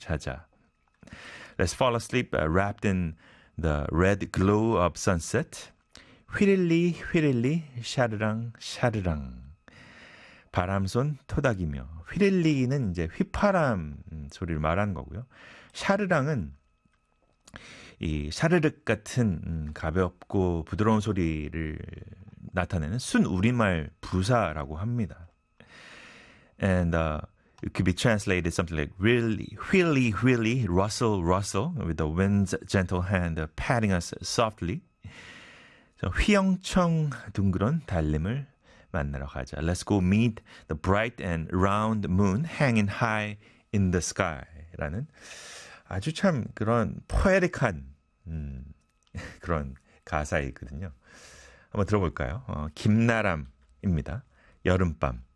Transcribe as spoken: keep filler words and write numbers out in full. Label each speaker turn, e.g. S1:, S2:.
S1: 자자. Let's fall asleep uh, wrapped in the red glow of sunset. 휘릴리 휘릴리 샤르랑 샤르랑. 바람손 토닥이며. 휘릴리는 이제 휘파람 소리를 말하는 거고요. 샤르랑은 이 샤르륵 같은 음, 가볍고 부드러운 소리를 나타내는 순 우리말 부사라고 합니다. And uh, it could be translated something like really, really, really, rustle, rustle, with the wind's gentle hand patting us softly. So, 휘영청 둥그런 달림을 만나러 가자. Let's go meet the bright and round moon hanging high in the sky. 라는 아주 참 그런 포에틱한 음, 그런 가사이거든요. 한번 들어볼까요? 어, 김나람입니다. 여름밤.